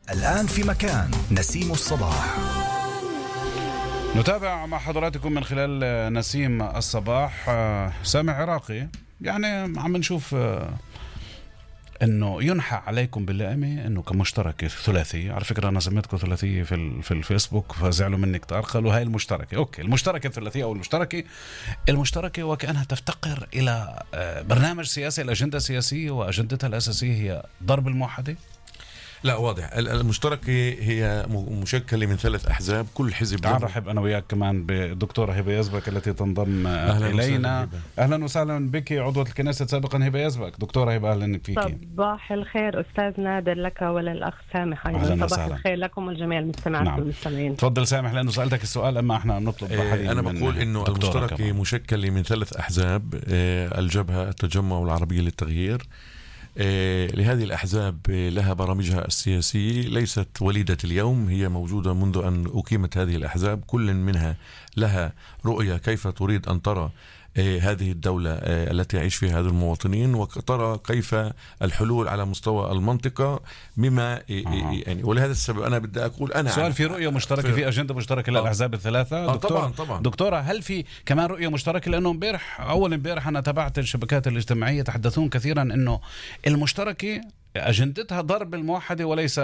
الآن في مكان نسيم الصباح. نتابع مع حضراتكم من خلال نسيم الصباح سامع عراقي. يعني عم نشوف انه ينحى عليكم باللائمة انه كمشتركة ثلاثية. على فكرة انا سميتكم ثلاثية في الفيسبوك فزعلوا مني كتار، قالوا هاي المشتركة. اوكي، المشتركة الثلاثية او المشتركة وكأنها تفتقر الى برنامج سياسي، الاجندة السياسية واجندتها الاساسية هي ضرب الموحدة. لا، واضح. المشتركة هي مشكلة من 3 أحزاب، كل حزب. تعال رحب أنا وياك كمان بالدكتورة هبة يزبك التي تنضم إلينا. أهلا وسهلا بك، عضوة الكنيسة سابقا هبة يزبك. دكتورة هبة أهلا فيك. صباح الخير أستاذ نادر لك وللأخ سامح أيضا. صباح الخير لكم والجميع المستمعات والمستمعين. تفضل سامح لأنه سألتك السؤال أما احنا نطلب حديث. أنا بقول إنه المشتركة كمان مشكلة من 3 أحزاب، الجبهة، التجمع، والعربية للتغيير. لهذه الأحزاب لها برامجها السياسية ليست وليدة اليوم، هي موجودة منذ أن أقيمت هذه الأحزاب. كل منها لها رؤية كيف تريد أن ترى هذه الدولة التي يعيش فيها هذه المواطنين، وترى كيف الحلول على مستوى المنطقة بما يعني. ولهذا السبب أنا بدي أقول أنا سؤال في رؤية مشتركة، في أجندة مشتركة للأحزاب الثلاثة. طبعا. دكتورة، هل في كمان رؤية مشتركة؟ لأنه أول امبارح أنا تابعت الشبكات الاجتماعية يتحدثون كثيرا أنه المشتركة أجندتها ضرب الموحدة وليس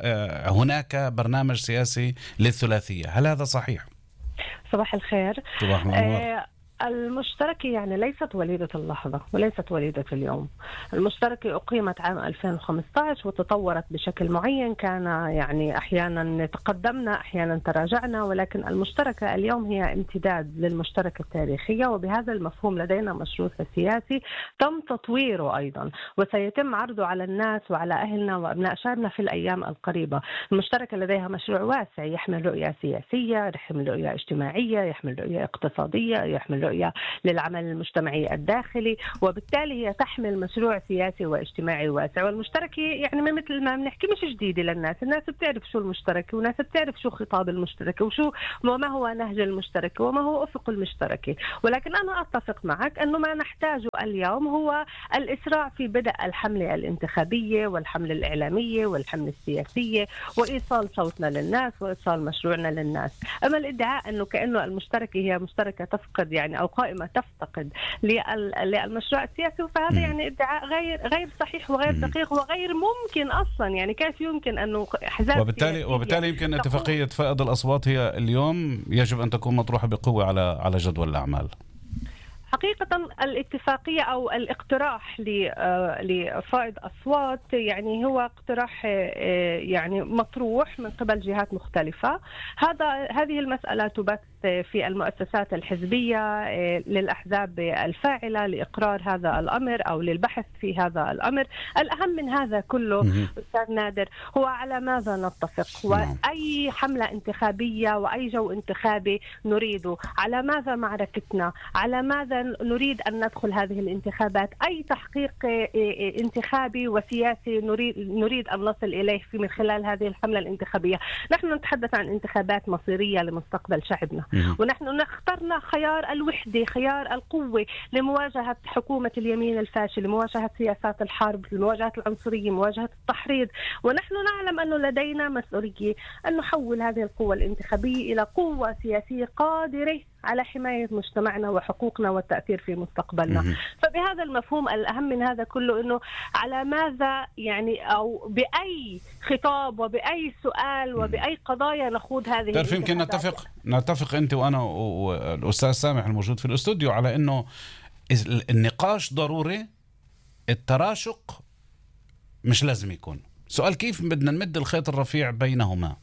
هناك برنامج سياسي للثلاثية. هل هذا صحيح؟ صباح الخير. صباح النور. المشتركة يعني ليست وليدة اللحظة وليست وليدة اليوم. المشتركة أقيمت عام 2015 وتطورت بشكل معين، كان يعني أحيانا تقدمنا أحيانا تراجعنا، ولكن المشتركة اليوم هي امتداد للمشتركة التاريخية، وبهذا المفهوم لدينا مشروع سياسي تم تطويره أيضا وسيتم عرضه على الناس وعلى أهلنا وأبناء شعبنا في الأيام القريبة. المشتركة لديها مشروع واسع يحمل رؤية سياسية، يحمل رؤية اجتماعية، يحمل رؤية اقتصادية، يحمل رؤية للعمل المجتمعي الداخلي، وبالتالي هي تحمل مشروع سياسي واجتماعي واسع. والمشتركة يعني مثل ما بنحكي مش جديدة للناس، الناس بتعرف شو المشتركة، والناس بتعرف شو خطاب المشتركة وما هو نهج المشتركة وما هو أفق المشتركة. ولكن أنا أتفق معك أنه ما نحتاجه اليوم هو الإسراع في بدء الحملة الانتخابية والحملة الإعلامية والحملة السياسية وإيصال صوتنا للناس وإيصال مشروعنا للناس. أما الادعاء أنه كأنه المشتركة هي مشتركة تفقد يعني أو قائمة تفتقد للمشروع السياسي، فهذا يعني ادعاء غير صحيح وغير دقيق وغير ممكن أصلا. يعني كيف يمكن أنه أحزاب وبالتالي يمكن اتفاقية فائض الأصوات هي اليوم يجب أن تكون مطروحة بقوة على جدول الأعمال. حقيقة الاتفاقية أو الاقتراح لفائض أصوات يعني هو اقتراح يعني مطروح من قبل جهات مختلفة. هذه المسألة تبث في المؤسسات الحزبية للأحزاب الفاعلة لإقرار هذا الأمر أو للبحث في هذا الأمر. الأهم من هذا كله أستاذ نادر هو على ماذا نتفق، وأي حملة انتخابية وأي جو انتخابي نريده، على ماذا معركتنا، على ماذا نريد أن ندخل هذه الانتخابات، أي تحقيق انتخابي وسياسي نريد أن نصل إليه من خلال هذه الحملة الانتخابية. نحن نتحدث عن انتخابات مصيرية لمستقبل شعبنا، ونحن اخترنا خيار الوحدة، خيار القوة لمواجهة حكومة اليمين الفاشل، لمواجهة سياسات الحرب، لمواجهة العنصرية، مواجهة التحريض. ونحن نعلم أنه لدينا مسؤولية أن نحول هذه القوة الانتخابية إلى قوة سياسية قادرة على حماية مجتمعنا وحقوقنا والتأثير في مستقبلنا. فبهذا المفهوم الأهم من هذا كله أنه على ماذا يعني أو بأي خطاب وبأي سؤال وبأي قضايا نخوض هذه تعرف يمكن نتفق أنت وأنا والأستاذ سامح الموجود في الاستوديو على أنه النقاش ضروري، التراشق مش لازم يكون. سؤال كيف بدنا نمد الخيط الرفيع بينهما؟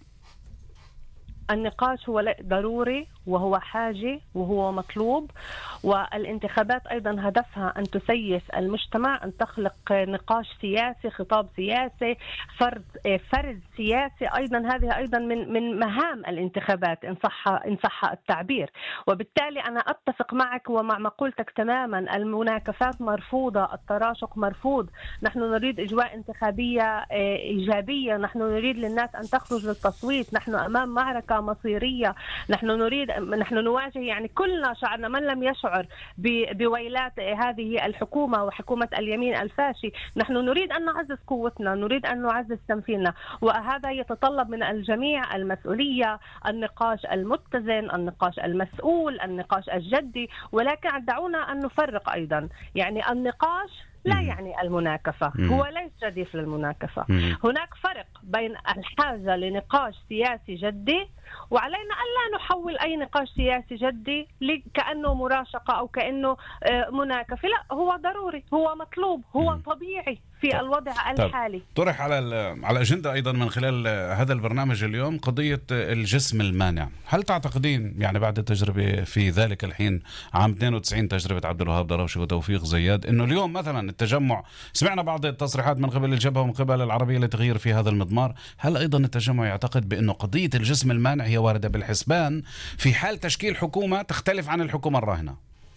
النقاش هو ضروري وهو حاجة وهو مطلوب، والانتخابات أيضا هدفها أن تسيس المجتمع، أن تخلق نقاش سياسي، خطاب سياسي، فرز سياسي. أيضا هذه أيضا من مهام الانتخابات إن صح التعبير. وبالتالي أنا أتفق معك ومع مقولتك تماما، المناكفات مرفوضة، التراشق مرفوض. نحن نريد إجواء انتخابية إيجابية، نحن نريد للناس أن تخرج للتصويت. نحن أمام معركة مصيرية. نحن نواجه يعني كلنا شعرنا، من لم يشعر بويلات هذه الحكومة وحكومة اليمين الفاشي. نحن نريد أن نعزز قوتنا، نريد أن نعزز تمثيلنا، وهذا يتطلب من الجميع المسؤولية، النقاش المتزن، النقاش المسؤول، النقاش الجدي. ولكن دعونا أن نفرق أيضا، يعني النقاش لا يعني المناكفة، هو ليس رديف للمناكفة. هناك فرق بين الحاجة لنقاش سياسي جدي، وعلينا أن لا نحول أي نقاش سياسي جدي كأنه مراشقة أو كأنه مناكفة. لا، هو ضروري، هو مطلوب، هو طبيعي في الوضع الحالي. طرح على الأجندة أيضا من خلال هذا البرنامج اليوم قضية الجسم المانع. هل تعتقدين يعني بعد التجربة في ذلك الحين عام 92 تجربة عبد الوهاب دراوشي وتوفيق زياد، إنه اليوم مثلا التجمع، سمعنا بعض التصريحات من قبل الجبهة ومن قبل العربية لتغيير في هذا المضمار، هل أيضا التجمع يعتقد بأنه قضية الجسم المانع هي واردة بالحسبان في حال تشكيل حكومة تختلف عن الحكومة الراهنة؟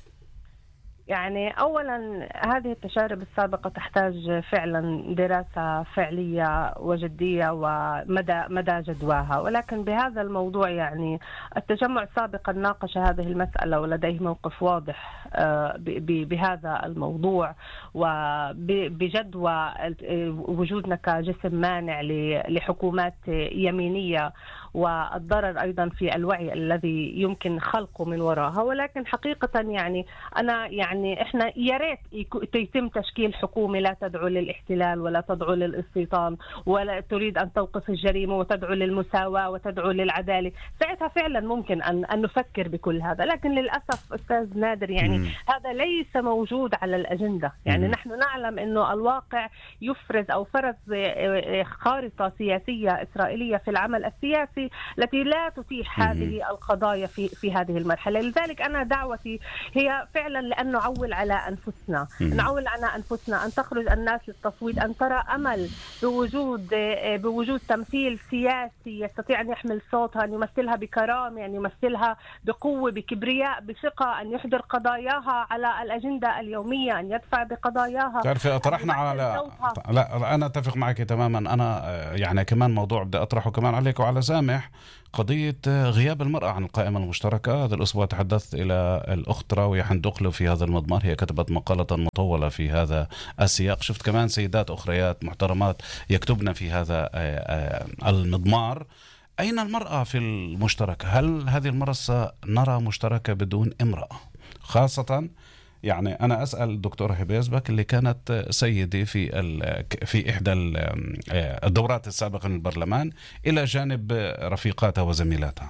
يعني أولا هذه التجارب السابقة تحتاج فعلا دراسة فعلية وجدية ومدى جدواها، ولكن بهذا الموضوع يعني التجمع سابقا ناقش هذه المسألة ولديه موقف واضح بهذا الموضوع وبجدوى وجودنا كجسم مانع لحكومات يمينية، والضرر أيضا في الوعي الذي يمكن خلقه من وراها. ولكن حقيقة يعني أنا يعني إحنا يا ريت يتم تشكيل حكومة لا تدعو للاحتلال ولا تدعو للاستيطان ولا تريد أن توقف الجريمة وتدعو للمساواة وتدعو للعدالة، ساعتها فعلا ممكن أن نفكر بكل هذا. لكن للأسف أستاذ نادر يعني هذا ليس موجود على الأجندة. يعني نحن نعلم أنه الواقع يفرز أو فرز خارطة سياسية إسرائيلية في العمل السياسي التي لا تتيح هذه القضايا في هذه المرحلة. لذلك أنا دعوتي هي فعلا لأن نعول على أنفسنا، نعول على أنفسنا أن تخرج الناس للتصويت، أن ترى أمل بوجود تمثيل سياسي يستطيع أن يحمل صوتها، أن يمثلها بكرامة، أن يمثلها بقوة، بكبرياء، بثقة، أن يحضر قضاياها على الأجندة اليومية، أن يدفع بقضاياها. تعرفي طرحنا على لا أنا أتفق معك تماما. أنا يعني كمان موضوع بدي أطرحه كمان عليك وعلى سامح، قضية غياب المرأة عن القائمة المشتركة. هذا الأسبوع تحدثت إلى الأخت راوية حندقلو في هذا المضمار، هي كتبت مقالة مطولة في هذا السياق. شفت كمان سيدات أخريات محترمات يكتبن في هذا المضمار. أين المرأة في المشتركة؟ هل هذه المرة سنرى مشتركة بدون امرأة؟ خاصة يعني أنا أسأل الدكتورة هبة يزبك اللي كانت سيدة في إحدى الدورات السابقة من البرلمان إلى جانب رفيقاتها وزميلاتها.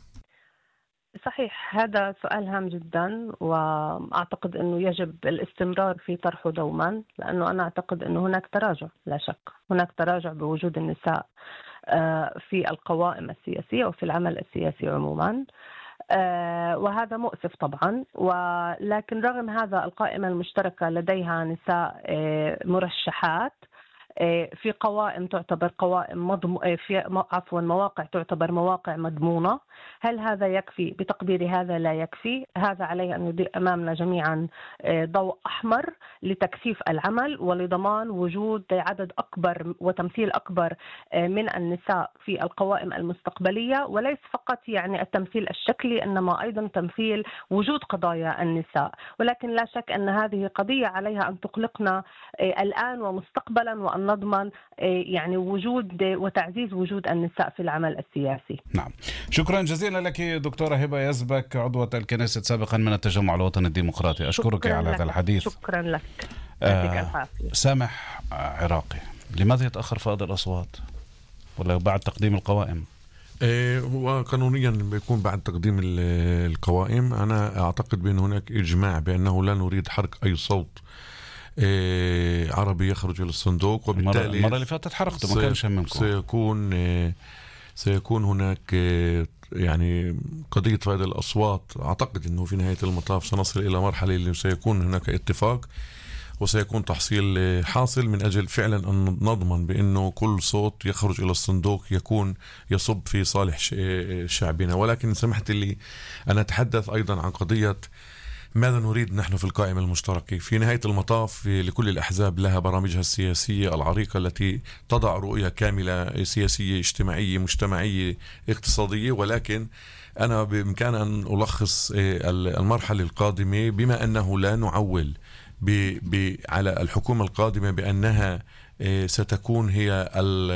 صحيح، هذا سؤال هام جدا، وأعتقد أنه يجب الاستمرار في طرحه دوما، لأنه أنا أعتقد أنه هناك تراجع، لا شك هناك تراجع بوجود النساء في القوائم السياسية وفي العمل السياسي عموما، وهذا مؤسف طبعا. ولكن رغم هذا القائمة المشتركة لديها نساء مرشحات في قوائم تعتبر قوائم مواقع تعتبر مواقع مضمونة. هل هذا يكفي؟ بتقديري هذا لا يكفي. هذا عليه أن يضيء أمامنا جميعا ضوء أحمر لتكثيف العمل ولضمان وجود عدد أكبر وتمثيل أكبر من النساء في القوائم المستقبلية، وليس فقط يعني التمثيل الشكلي إنما أيضا تمثيل وجود قضايا النساء. ولكن لا شك أن هذه قضية عليها أن تقلقنا الآن ومستقبلا، وأن نضمن يعني وجود وتعزيز وجود النساء في العمل السياسي. نعم، شكرا جزيلا لك دكتورة هبة يزبك، عضوة الكنيسة سابقا من التجمع الوطني الديمقراطي. أشكرك على هذا الحديث. شكرا لك. سامح عراقي، لماذا يتأخر فائض الأصوات ولا بعد تقديم القوائم؟ هو قانونيا بيكون بعد تقديم القوائم. أنا أعتقد بأن هناك إجماع بأنه لا نريد حرق أي صوت عربي يخرج إلى الصندوق، وبالتالي المرة اللي فاتت حرقته ما كانش منكم. سيكون هناك يعني قضية فائض الأصوات. أعتقد أنه في نهاية المطاف سنصل إلى مرحلة اللي سيكون هناك اتفاق وسيكون تحصيل حاصل من أجل فعلا أن نضمن بأنه كل صوت يخرج إلى الصندوق يكون يصب في صالح شعبنا. ولكن سمحت لي أن أتحدث أيضا عن قضية ماذا نريد نحن في القائمة المشتركة؟ في نهاية المطاف لكل الأحزاب لها برامجها السياسية العريقة التي تضع رؤية كاملة سياسية اجتماعية مجتمعية اقتصادية، ولكن أنا بإمكان أن ألخص المرحلة القادمة بما أنه لا نعول على الحكومة القادمة بأنها ستكون هي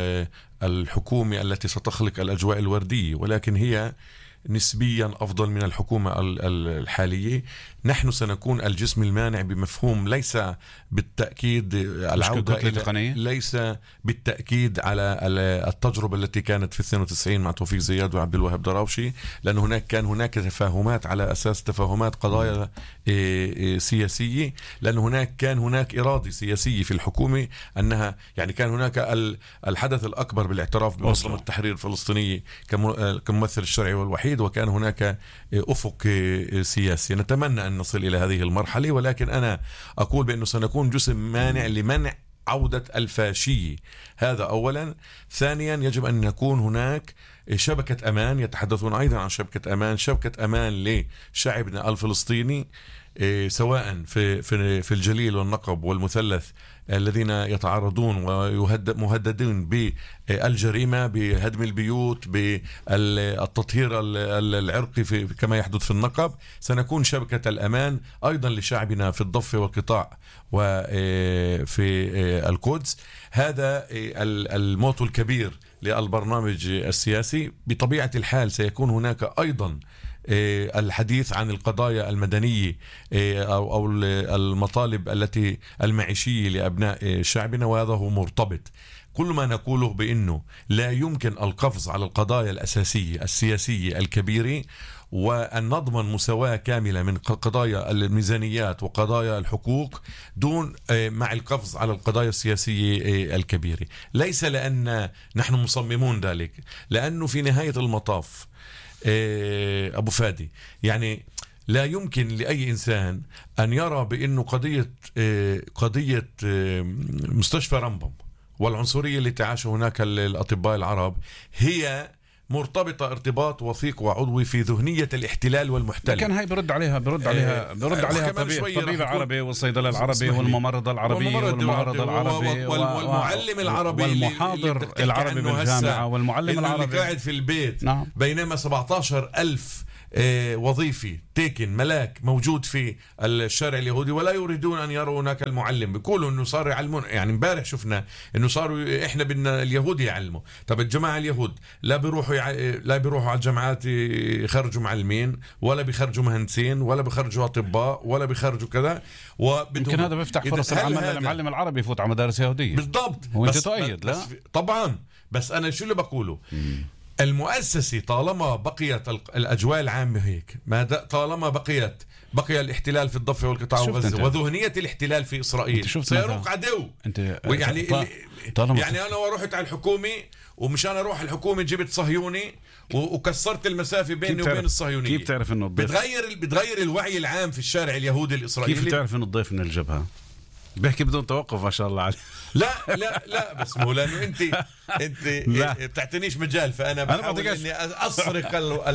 الحكومة التي ستخلق الأجواء الوردية، ولكن هي نسبيا أفضل من الحكومة الحالية. نحن سنكون الجسم المانع بمفهوم ليس بالتأكيد العودة ليس بالتأكيد على التجربة التي كانت في 92 مع توفيق زياد وعبد الوهاب دراوشي، لأن كان هناك تفاهمات على أساس تفاهمات قضايا سياسية، لأن كان هناك إرادة سياسية في الحكومة أنها يعني كان هناك الحدث الأكبر بالاعتراف بمنظمة التحرير الفلسطينية كممثل الشرعي والوحيد، وكان هناك أفق سياسي. نتمنى أن نصل إلى هذه المرحلة، ولكن أنا أقول بأنه سنكون جسم مانع لمنع عودة الفاشية. هذا أولا. ثانيا يجب أن يكون هناك شبكة أمان، يتحدثون أيضا عن شبكة أمان لشعبنا الفلسطيني، سواء في الجليل والنقب والمثلث الذين يتعرضون ومهددين بالجريمة، بهدم البيوت، بالتطهير العرقي كما يحدث في النقب. سنكون شبكة الأمان أيضا لشعبنا في الضفة والقطاع وفي القدس. هذا الموت الكبير للبرنامج السياسي. بطبيعة الحال سيكون هناك أيضا الحديث عن القضايا المدنية أو المطالب التي المعيشية لأبناء شعبنا، وهذا هو مرتبط. كل ما نقوله بأنه لا يمكن القفز على القضايا الأساسية السياسية الكبيرة وأن نضمن مساواة كاملة من قضايا الميزانيات وقضايا الحقوق دون مع القفز على القضايا السياسية الكبيرة. ليس لأن نحن مصممون ذلك، لأنه في نهاية المطاف أبو فادي يعني لا يمكن لأي إنسان أن يرى بأنه قضية مستشفى رمبم والعنصرية اللي تعاشه هناك الأطباء العرب هي مرتبطة ارتباط وثيق وعضوي في ذهنية الاحتلال والمحتل. كان هاي برد عليها الطبيب العربي والصيدلي العربي والممرض العربي والممرض العربي والمعلم العربي والمحاضر العربي بالجامعة والمعلم العربي اللي قاعد في البيت. نعم. بينما 17,000 وظيفي تيكن ملاك موجود في الشارع اليهودي ولا يريدون أن يروا هناك المعلم. بيقولوا أنه صار يعلمون، يعني امبارح شفنا أنه صاروا إحنا بدنا اليهود يعلموا. طب الجماعة اليهود لا بيروحوا على الجامعات يخرجوا معلمين، ولا بيخرجوا مهندسين، ولا بيخرجوا أطباء، ولا بيخرجوا كذا. يمكن هذا بيفتح فرص العمل للمعلم العربي يفوت على مدارس يهودية. بالضبط. وانت تؤيد لا؟ طبعا. بس أنا شو اللي بقوله؟ المؤسسة طالما بقيت الأجواء العامة هيك، طالما بقي الاحتلال في الضفة والقطاع وغزة وذهنية الاحتلال في إسرائيل سيروق عدو. يعني أنا ورحت على الحكومة ومشان أروح الحكومة جبت صهيوني وكسرت المسافة بيني وبين الصهيونية. كيف تعرف إنه بتغير الوعي العام في الشارع اليهودي الإسرائيلي؟ كيف تعرف إنه الضيف من الجبهة بيحكي بدون توقف ما شاء الله عليه؟ لا بس مو لانه انت بتعطينيش مجال، فانا بحاول اني اسرق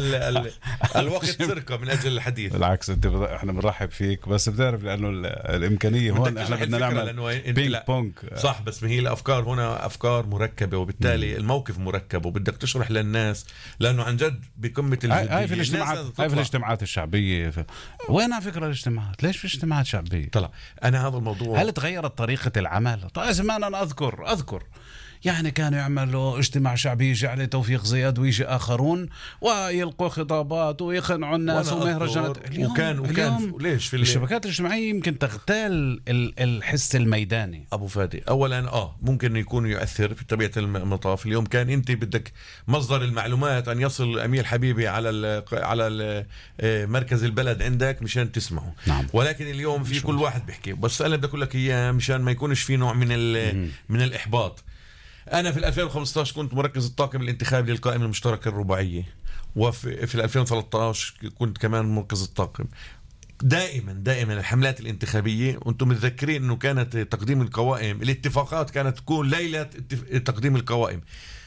الوقت سرقه من اجل الحديث. بالعكس احنا بنرحب فيك، بس بتعرف لانه الامكانيه هون احنا بدنا نعمل بينج بونج. صح، بس ما هي الافكار هنا افكار مركبه، وبالتالي الموقف مركب وبدك تشرح للناس، لانه عن جد بقمه الجديه. هاي في الاجتماعات الشعبيه وين على فكره الاجتماعات؟ ليش في اجتماعات شعبيه؟ طلع انا هذا الموضوع هل تغيرت طريقه العمل؟ طيب زمان انا اذكر يعني كانوا يعملوا اجتماع شعبي يجي عليه توفيق زياد ويجي آخرون ويلقوا خطابات ويقنعوا الناس ومهرجانات. وكان ليش في الشبكات الاجتماعية يمكن تغتال الحس الميداني. أبو فادي أولا ممكن يكون يؤثر في طبيعة المطاف. اليوم كان أنت بدك مصدر المعلومات أن يصل أمير حبيبي على مركز البلد عندك مشان تسمعه. نعم. ولكن اليوم في كل واحد بيحكي، بس أنا بدي أقول لك إياه مشان ما يكونش في نوع من الإحباط. أنا في 2015 كنت مركز الطاقم الانتخابي للقائمة المشتركة الرباعية، وفي 2013 كنت كمان مركز الطاقم. دائما الحملات الانتخابية وانتم متذكرين أنه كانت تقديم القوائم، الاتفاقات كانت تكون ليلة تقديم القوائم.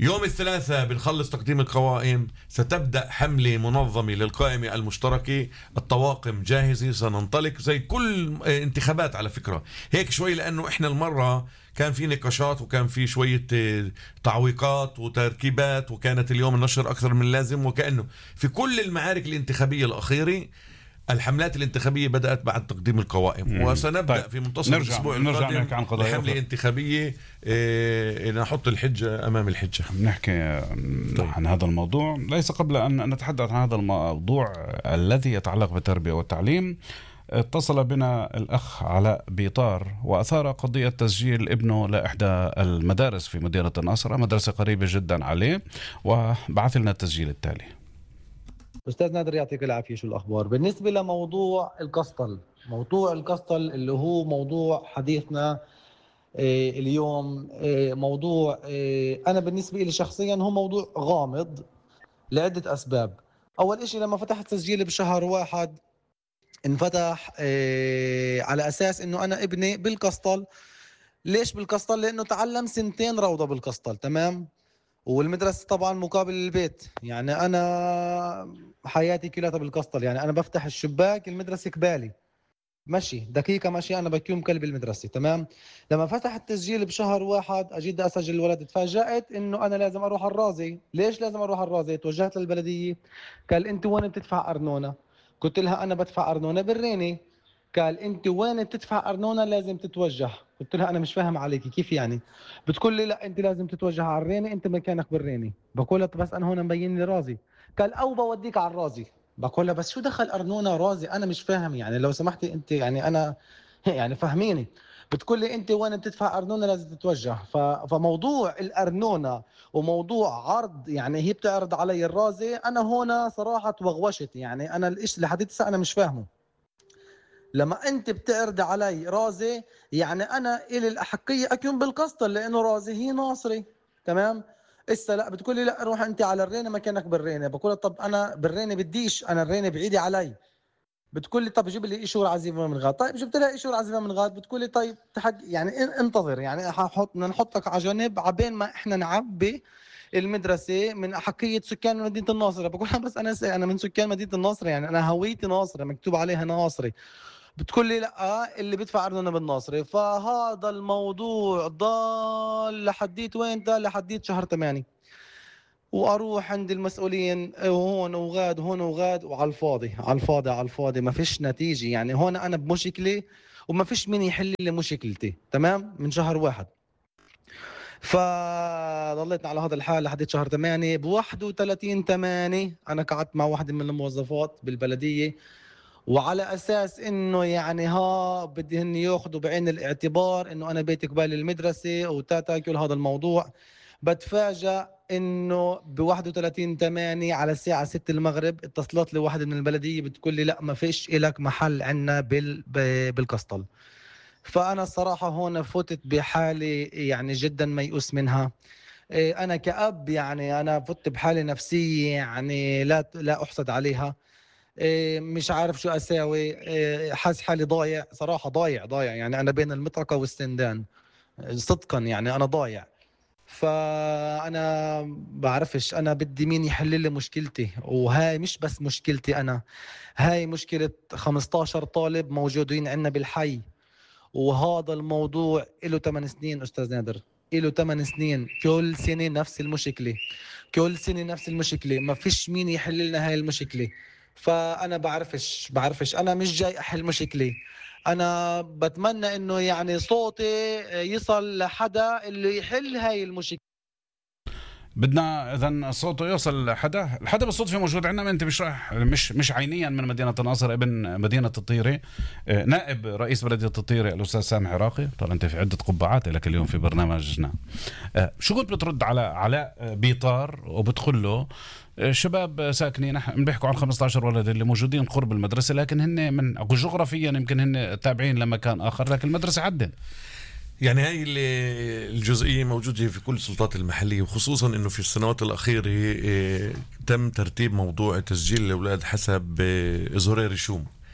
يوم الثلاثاء بنخلص تقديم القوائم، ستبدأ حملة منظمة للقائمة المشتركة، الطواقم جاهزة، سننطلق زي كل انتخابات على فكرة هيك شوي، لأنه إحنا المرة كان في نقاشات وكان في شوية تعويقات وتركيبات، وكانت اليوم النشر أكثر من لازم، وكأنه في كل المعارك الانتخابية الأخيرة الحملات الانتخابية بدأت بعد تقديم القوائم. وسنبدأ في منتصف الأسبوع القادم حملة انتخابية نحط الحجة أمام الحجة. نحكي عن هذا الموضوع، ليس قبل أن نتحدث عن هذا الموضوع الذي يتعلق بالتربية والتعليم. اتصل بنا الأخ علاء بيطار وأثار قضية تسجيل ابنه لإحدى المدارس في مدينة الناصرة، مدرسة قريبة جدا عليه، وبعث لنا التسجيل التالي. أستاذ نادر يعطيك العافية، شو الأخبار؟ بالنسبة لموضوع القسطل، موضوع القسطل اللي هو موضوع حديثنا اليوم، موضوع أنا بالنسبة لي شخصيا هو موضوع غامض لعدة أسباب. أول إشي لما فتحت تسجيلي بشهر 1 انفتح على أساس إنه أنا ابني بالقسطل. ليش بالقسطل؟ لأنه تعلم 2 روضة بالقسطل، تمام؟ والمدرسة طبعا مقابل البيت، يعني أنا حياتي كلها بالقسطل، يعني أنا بفتح الشباك المدرسة قبالي، مشي دقيقة مشي أنا بكيوم كلب المدرسة، تمام. لما فتح التسجيل بشهر 1 أجيد أسجل الولد، تفاجأت إنه أنا لازم أروح الرازي. ليش لازم أروح الرازي؟ توجهت للبلدية، قال أنت وين بتدفع أرنونة؟ قلت لها أنا بدفع أرنونة بالريني. قال أنت وين بتدفع أرنونة لازم تتوجه. قلت لها أنا مش فاهم عليكي، كيف يعني؟ بتقول لي لا أنت لازم تتوجه على الريني، أنت مكانك بالريني. بقول لها بس أنا هون مبين لي رازي. قال أو بوديك على الرازي. بقول لها بس شو دخل أرنونة رازي؟ أنا مش فاهم، يعني لو سمحتي أنت يعني أنا يعني فهميني. بتقول لي أنت وين بتدفع أرنونة لازم تتوجه. فموضوع الأرنونة وموضوع عرض، يعني هي بتعرض علي الرازي، أنا هنا صراحة توغوشت، يعني أنا الإيش لحد هسه أنا مش فاهمه. لما أنت بتعرض علي رازي يعني أنا إلي الأحقية أكون بالقسطل لأنه رازي هي ناصري، تمام. إسا لا بتقول لي لا روح أنت على الرينة مكانك بالرينة. بقول طب أنا بالرينة بديش، أنا الرينة بعيدة علي. بتقول لي طب جيب لي إيشور عزيمة من غاد. طيب جبت لها إيشور عزيمة من غاد. بتقول لي طيب يعني انتظر، يعني نحطك على جنب عبين ما إحنا نعبي المدرسة من أحقية سكان مدينة الناصرة. بقول لها بس أنا من سكان مدينة الناصرة، يعني أنا هويتي ناصرة مكتوب عليها ناصري. بتقول لي لا اللي بيدفع أرنونة بالناصري. فهذا الموضوع ضال لحديت وين؟ ده لحديت شهر 8، واروح عند المسؤولين هون وغاد هون وغاد، وعلى الفاضي على الفاضي على الفاضي، ما فيش نتيجة. يعني هون أنا بمشكلة وما فيش مين يحل لي مشكلتي، تمام، من شهر 1. فضليتنا على هذا الحال لحد شهر 8. ب31/8 أنا قعدت مع واحد من الموظفات بالبلدية، وعلى أساس إنه يعني بدهن ياخذوا بعين الاعتبار إنه أنا بيتي قبال المدرسة وتاكل هذا الموضوع. بتفاجأ إنه ب31/8 على الساعة 6 المغرب اتصلت لي واحدة من البلدية بتقول لي لا ما فيش إلك محل عنا بالقسطل. فأنا الصراحة هون فتت بحالي يعني جدا ميؤوس منها. أنا كأب يعني أنا فت بحالي نفسية يعني لا أحسد عليها. مش عارف شو أساوي. حاس حالي ضايع صراحة، ضايع يعني أنا بين المطرقة والسندان صدقا، يعني أنا ضايع. فأنا بعرفش أنا بدي مين يحل لي مشكلتي، وهاي مش بس مشكلتي أنا، هاي مشكلة 15 طالب موجودين عندنا بالحي. وهذا الموضوع له 8 سنين أستاذ نادر، له 8 سنين، كل سنة نفس المشكلة، كل سنة نفس المشكلة، ما فيش مين يحل لنا هاي المشكلة. فأنا بعرفش أنا مش جاي أحل مشكلة، أنا بتمنى إنه يعني صوتي يصل لحدا اللي يحل هاي المشكلة. بدنا اذا صوته يوصل الحدا بالصدفه موجود عندنا. انت مش رايح مش عينيا من مدينه الناصر، ابن مدينه الطيره، نائب رئيس بلديه الطيره الاستاذ سامح عراقي. طبعا انت في عده قبعات لك اليوم في برنامجنا. شو كنت بترد على علاء بيطار وبتقول له شباب ساكنين بيحكوا عن 15 ولد اللي موجودين قرب المدرسه، لكن هن من جغرافيا يمكن هن تابعين لمكان اخر، لكن المدرسه عدن. يعني هاي الجزئية موجودة في كل السلطات المحلية، وخصوصا انه في السنوات الأخيرة تم ترتيب موضوع تسجيل الأولاد حسب أزهري رشوم.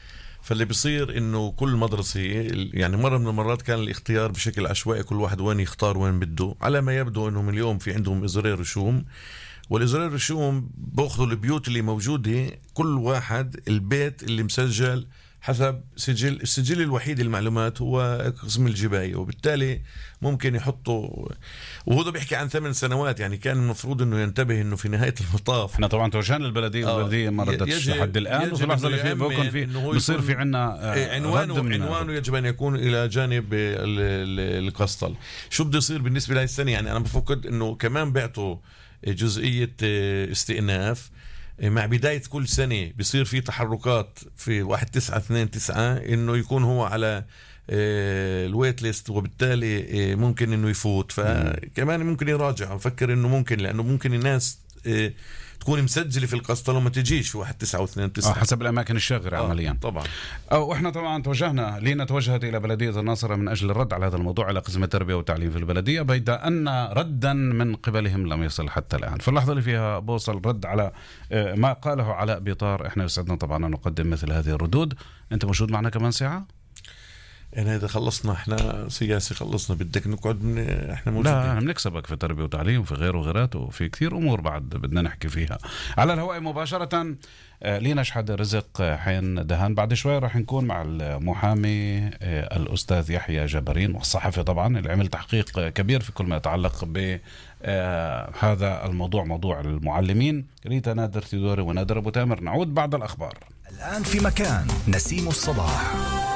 فاللي بيصير انه كل مدرسة يعني مرة من المرات كان الاختيار بشكل عشوائي، كل واحد وين يختار وين بده. على ما يبدو انهم اليوم في عندهم ازرار رشوم، والازرار رشوم باخذوا البيوت اللي موجودة، كل واحد البيت اللي مسجل حسب السجل الوحيد المعلومات هو قسم الجباية، وبالتالي ممكن يحطوا، وهذا بيحكي عن 8 سنوات. يعني كان المفروض انه ينتبه انه في نهاية المطاف احنا طبعا توجهنا للبلدية والبلدية ما ردتش لحد الآن، وفي اللحظة اللي فيه بيكون في بصير في عنا عنوانه يجب أن يكون إلى جانب القسطل. شو بده يصير بالنسبة لهي السنة؟ يعني أنا بفكر انه كمان بعتوا جزئية استئناف مع بداية كل سنة بيصير في تحركات في 1/9/2/9 إنه يكون هو على الويت ليست، وبالتالي ممكن إنه يفوت. فكمان ممكن يراجع، أفكر إنه ممكن، لأنه ممكن الناس تكون مسجلة في القسطل وما تجيش في 1/9/2/9 حسب الأماكن الشاغرة عمليا طبعا. وإحنا طبعا توجهت إلى بلدية الناصرة من أجل الرد على هذا الموضوع على قسم التربية والتعليم في البلدية، بيد أن ردا من قبلهم لم يصل حتى الآن. في اللحظة اللي فيها بوصل رد على ما قاله علاء بيطار، إحنا يسعدنا طبعا أن نقدم مثل هذه الردود. أنت موجود معنا كمان ساعة؟ يعني إذا خلصنا إحنا سياسي خلصنا، بدك نقعد إحنا موجودين. لا، احنا بنكسبك في تربية وتعليم وفي غيره وغيرات، وفي كثير أمور بعد بدنا نحكي فيها. على الهواء مباشرة لينا شحد رزق حين دهان. بعد شوي راح نكون مع المحامي الأستاذ يحيى جبرين، والصحفي طبعا اللي عمل تحقيق كبير في كل ما يتعلق بهذا الموضوع، موضوع المعلمين. ريتا نادر تيدوري ونادر أبو تامر. نعود بعد الأخبار. الآن في مكان نسيم الصباح.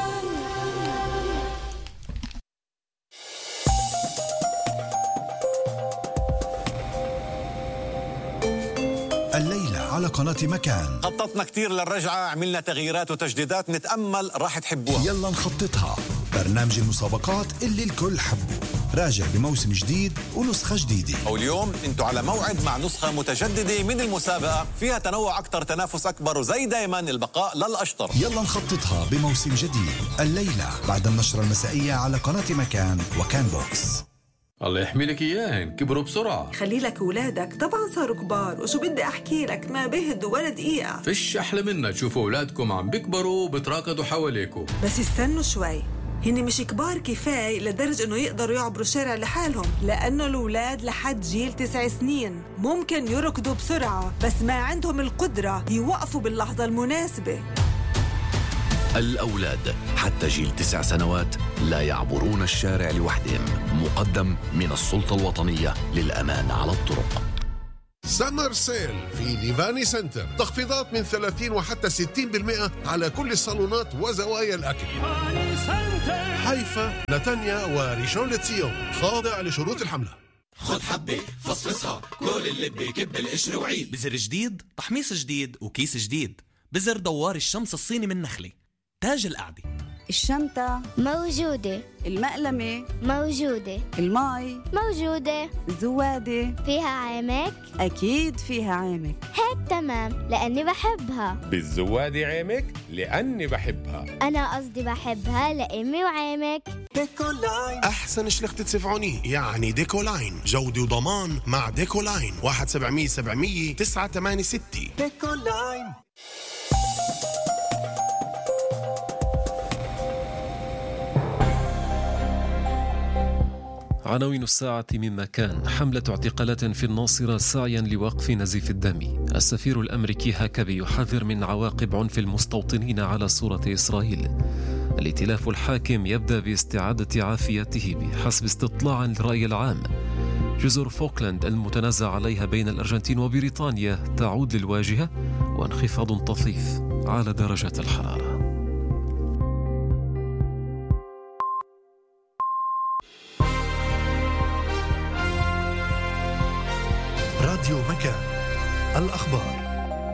الليلة على قناة مكان خططنا كتير للرجعة، عملنا تغييرات وتجديدات، نتأمل راح تحبوها. يلا نخططها، برنامج المسابقات اللي الكل حبه، راجع بموسم جديد ونسخة جديدة. واليوم انتوا على موعد مع نسخة متجددة من المسابقة، فيها تنوع أكتر، تنافس أكبر، وزي دايما البقاء للأشطر. يلا نخططها بموسم جديد الليلة بعد النشرة المسائية على قناة مكان وكان بوكس. الله يحمي لك إياهن، كبروا بسرعة. خلي لك أولادك طبعا صاروا كبار، وشو بدي أحكي لك ما بهدوا ولا دقيقة. فيش أحلى منا تشوفوا أولادكم عم بيكبروا وبتراكضوا حواليكم. بس استنوا شوي، هن مش كبار كفاية لدرجة إنه يقدروا يعبروا الشارع لحالهم، لأنه الأولاد لحد جيل 9 سنين ممكن يركضوا بسرعة، بس ما عندهم القدرة يوقفوا باللحظة المناسبة. الأولاد حتى جيل 9 سنوات لا يعبرون الشارع لوحدهم. مقدم من السلطة الوطنية للأمان على الطرق. سمر سيل في ليفاني سنتر، تخفيضات من 30 وحتى 60% على كل الصالونات وزوايا الأكل. حيفا، نتانيا وريشون لتسيون، خاضع لشروط الحملة. خد حبة فصفصها، كل اللي بكب القشر وعيد. بزر جديد، تحميص جديد، وكيس جديد. بزر دوار الشمس الصيني من نخلة، تاج القعدة. الشنطة موجودة، المقلمة موجودة، الماي موجودة، الزوادة فيها عامك؟ أكيد فيها عامك. هيك تمام، لأني بحبها. بالزوادة عامك لأني بحبها. أنا قصدي بحبها لأمي وعامك. ديكولاين، أحسن شلخت تدفعوني، يعني ديكولاين، جودة وضمان مع ديكولاين. 1-700-700-986. ديكولاين. عناوين الساعة من مكان. حملة اعتقالات في الناصرة سعيا لوقف نزيف الدم. السفير الأمريكي هاكابي يحذر من عواقب عنف المستوطنين على صورة إسرائيل. الائتلاف الحاكم يبدأ باستعادة عافيته بحسب استطلاع للرأي العام. جزر فوكلاند المتنازع عليها بين الأرجنتين وبريطانيا تعود للواجهة، وانخفاض طفيف على درجة الحرارة. راديو مكان، الأخبار.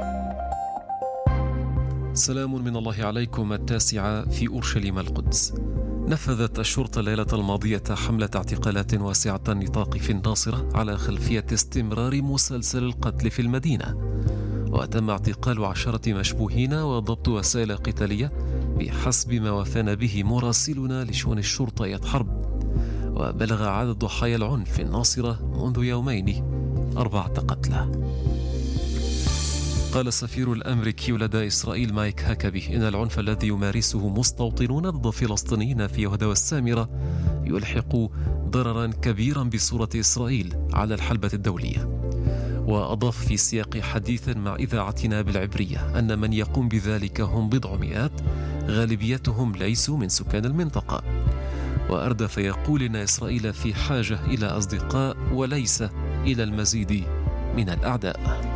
سلام من الله عليكم. 9 في أورشليم القدس. نفذت الشرطة الليلة الماضية حملة اعتقالات واسعة النطاق في الناصرة على خلفية استمرار مسلسل القتل في المدينة، وتم اعتقال 10 مشبوهين وضبط وسائل قتالية بحسب ما وفانا به مراسلنا لشؤون الشرطة حرب. وبلغ عدد ضحايا العنف في الناصرة منذ يومين 4 قتلى. قال السفير الأمريكي لدى إسرائيل مايك هاكابي إن العنف الذي يمارسه مستوطنون ضد فلسطينيين في يهودا والسامرة يلحق ضررا كبيرا بصورة إسرائيل على الحلبة الدولية. وأضاف في سياق حديث مع إذاعتنا بالعبرية أن من يقوم بذلك هم بضع مئات، غالبيتهم ليسوا من سكان المنطقة. وأردف فيقول إن إسرائيل في حاجة إلى أصدقاء وليس إلى المزيد من الأعداء.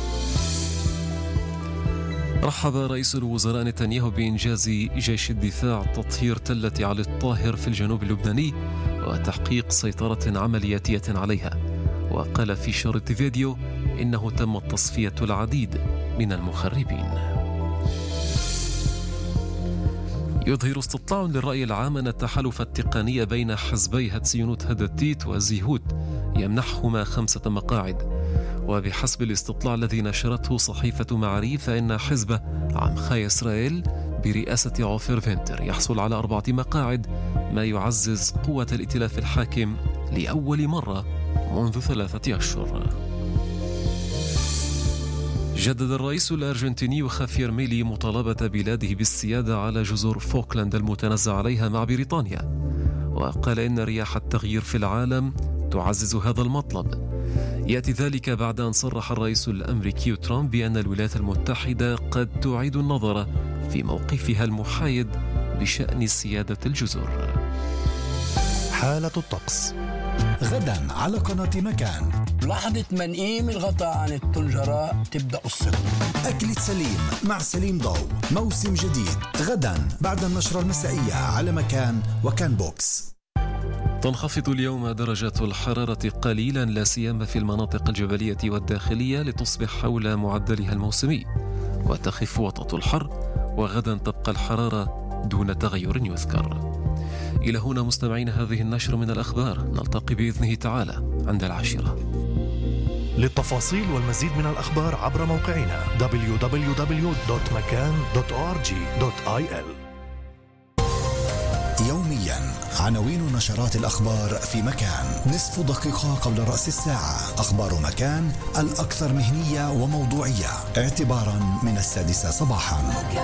رحب رئيس الوزراء نتنياهو بإنجاز جيش الدفاع تطهير تلة علي الطاهر في الجنوب اللبناني وتحقيق سيطرة عملياتية عليها. وقال في شريط فيديو إنه تم تصفية العديد من المخربين. يظهر استطلاع للرأي العام أن التحالف التقني بين حزبي هتسيونوت هدتيت وزيهوت يمنحهما 5 مقاعد. وبحسب الاستطلاع الذي نشرته صحيفة معاريف فإن حزب عمخاي إسرائيل برئاسة عوفر فينتر يحصل على 4 مقاعد، ما يعزز قوة الائتلاف الحاكم لأول مرة منذ 3 أشهر. جدد الرئيس الأرجنتيني خافير ميلي مطالبة بلاده بالسيادة على جزر فوكلاند المتنازع عليها مع بريطانيا، وقال إن رياح التغيير في العالم تعزز هذا المطلب. يأتي ذلك بعد أن صرح الرئيس الأمريكي ترامب بأن الولايات المتحدة قد تعيد النظر في موقفها المحايد بشأن سيادة الجزر. حالة الطقس غدا على قناة مكان. لحظة منقيم الغطاء عن الطنجرة تبدأ الصيف. أكلة سليم مع سليم ضو، موسم جديد غدا بعد النشرة المسائية على مكان وكان بوكس. تنخفض اليوم درجات الحرارة قليلا لا سيما في المناطق الجبلية والداخلية لتصبح حول معدلها الموسمي، وتخف وطأة الحر، وغدا تبقى الحرارة دون تغير يذكر. إلى هنا مستمعين هذه النشر من الأخبار، نلتقي بإذنه تعالى عند 10. للتفاصيل والمزيد من الأخبار عبر موقعنا www.makan.org.il. يوميا عناوين نشرات الأخبار في مكان، نصف دقيقة قبل رأس الساعة. أخبار مكان الأكثر مهنية وموضوعية اعتبارا من 6 صباحا.